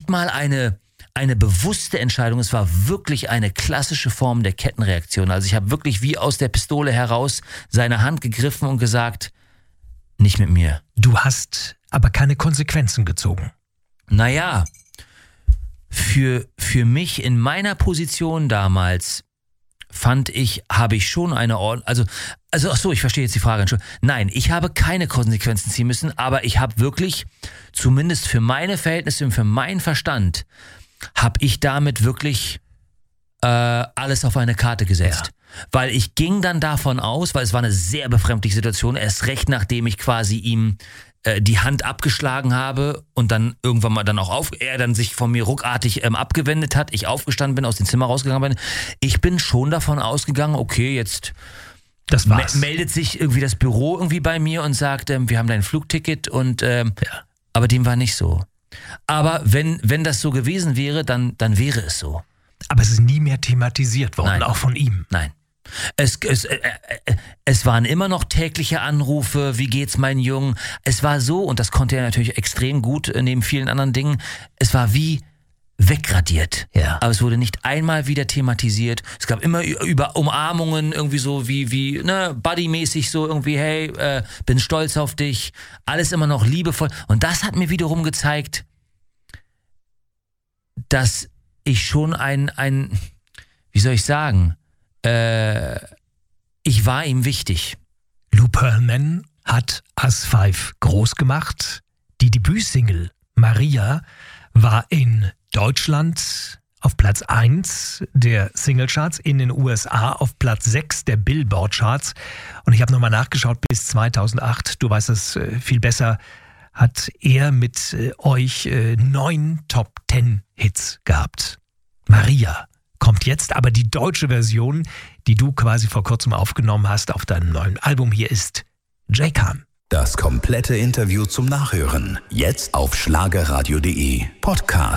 nicht mal eine bewusste Entscheidung, es war wirklich eine klassische Form der Kettenreaktion. Also ich habe wirklich wie aus der Pistole heraus seine Hand gegriffen und gesagt, nicht mit mir. Du hast aber keine Konsequenzen gezogen. Naja, für mich in meiner Position damals fand ich, habe ich schon eine Ordnung, also ach so, ich verstehe jetzt die Frage. Nein, ich habe keine Konsequenzen ziehen müssen, aber ich habe wirklich, zumindest für meine Verhältnisse und für meinen Verstand, habe ich damit wirklich alles auf eine Karte gesetzt. Ja. Weil ich ging dann davon aus, weil es war eine sehr befremdliche Situation, erst recht nachdem ich quasi ihm die Hand abgeschlagen habe und dann irgendwann mal dann auch er dann sich von mir ruckartig abgewendet hat, ich aufgestanden bin, aus dem Zimmer rausgegangen bin. Ich bin schon davon ausgegangen, okay, jetzt das war's. Meldet sich irgendwie das Büro irgendwie bei mir und sagt, wir haben dein Flugticket und aber dem war nicht so. Aber wenn das so gewesen wäre, dann wäre es so. Aber es ist nie mehr thematisiert worden, Nein. Auch von ihm. Nein. Es waren immer noch tägliche Anrufe, wie geht's meinen Jungen? Es war so, und das konnte er natürlich extrem gut neben vielen anderen Dingen, es war wie wegradiert. Ja. Aber es wurde nicht einmal wieder thematisiert. Es gab immer über Umarmungen, irgendwie so wie buddymäßig so irgendwie, hey, bin stolz auf dich. Alles immer noch liebevoll. Und das hat mir wiederum gezeigt, dass ich schon wie soll ich sagen, ich war ihm wichtig. Lou Pearlman hat Us 5 groß gemacht. Die Debütsingle Maria war in Deutschland auf Platz 1 der Singlecharts, in den USA auf Platz 6 der Billboard-Charts. Und ich habe nochmal nachgeschaut, bis 2008, du weißt es viel besser, hat er mit euch 9 Top-10-Hits gehabt. Maria kommt jetzt, aber die deutsche Version, die du quasi vor kurzem aufgenommen hast auf deinem neuen Album, hier ist Jay Khan. Das komplette Interview zum Nachhören, jetzt auf schlagerradio.de Podcast.